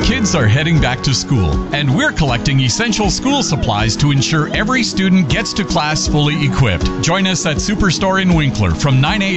Kids are heading back to school, and we're collecting essential school supplies to ensure every student gets to class fully equipped. Join us at Superstore in Winkler from 9 a.m.